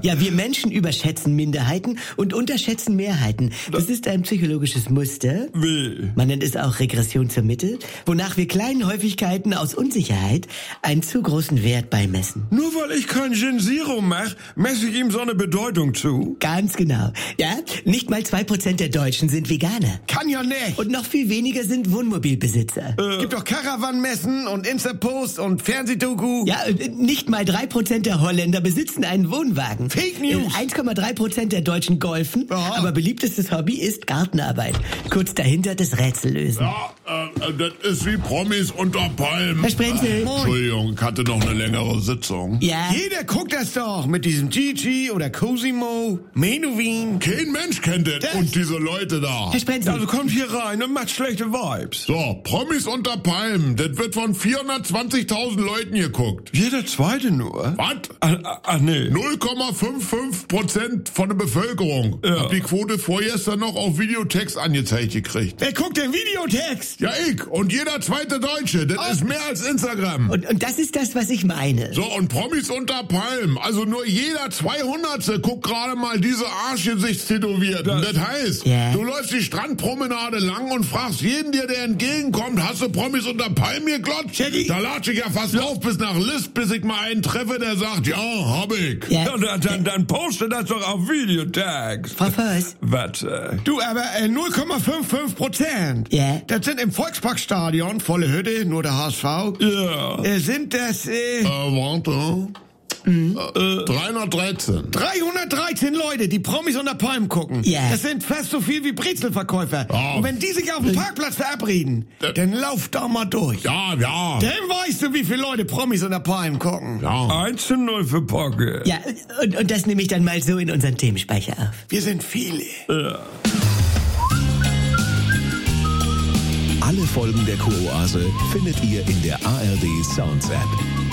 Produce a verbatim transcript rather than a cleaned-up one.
Ja, wir Menschen überschätzen Minderheiten und unterschätzen Mehrheiten. Das ist ein psychologisches Muster. Wie? Man nennt es auch Regression zur Mitte, wonach wir kleinen Häufigkeiten aus Unsicherheit einen zu großen Wert beimessen. Nur weil ich kein Gin Zero mache, messe ich ihm so eine Bedeutung zu. Ganz genau. Ja, nicht mal zwei Prozent der Deutschen sind Veganer. Kann ja nicht. Und noch viel weniger sind Wohnmobilbesitzer. Äh. Gibt doch Caravan-Messen und Insta-Post und Fernsehdoku. Ja, nicht mal drei Prozent der Holländer besitzen einen Wohnwagen. Fake News. eins Komma drei Prozent der Deutschen golfen. Aha. Aber beliebtestes Hobby ist Gartenarbeit. Kurz dahinter das Rätsellösen. Ja, äh, das ist wie Promis unter Palmen. Herr Sprenzel. Entschuldigung, ich hatte noch eine längere Sitzung. Ja. Jeder guckt das doch mit diesem Gigi oder Cosimo, Menowin. Kein Mensch kennt das. Das- Und diese Leute da. Herr Sprenzel. Also kommt hier rein und macht schlechte Vibes. So, Promis unter Palmen. Das wird von vierhundertzwanzigtausend Leuten geguckt. Jeder zweite nur. Was? Ach, ach nee. null Komma fünfundfünfzig Prozent von der Bevölkerung. Ja. Hab die Quote vorgestern noch auf Videotext angezeigt gekriegt. Wer guckt denn Videotext? Ja, ich. Und jeder zweite Deutsche. Das ist mehr als Instagram. Und, und das ist das, was ich meine. So, und Promis unter Palmen. Also nur jeder zweihundertste guckt gerade mal diese Arschgesichtstätowierten. Das, das heißt, Ja. du läufst die Strandpromenade lang und fragst jeden dir, der entgegenkommt, hast du Promis unter Palmen geglotzt? Checki. Da latsche ich ja fast auf bis nach List, bis ich mal einen treffe, der sagt, ja, hab ich. Ja. Ja, dann, dann, dann poste das doch auf Videotags. Frau Voss. Was? Äh, Du, aber äh, null Komma fünfundfünfzig Prozent. Ja. Das sind im Volksparkstadion, volle Hütte, nur der H S V. ja. Äh, sind das äh, Äh, warte. Äh, dreihundertdreizehn. dreihundertdreizehn Leute, die Promis unter Palmen gucken. Ja. Das sind fast so viel wie Brezelverkäufer. Ja. Und wenn die sich auf dem Parkplatz verabreden, Äh. dann lauf da mal durch. Ja, ja. Dann weißt du, wie viele Leute Promis unter Palmen gucken. Ja. eins zu null für Pocke. Ja, und, und das nehme ich dann mal so in unseren Themenspeicher auf. Wir sind viele. Alle Folgen der Kuroase findet ihr in der A R D Sounds App.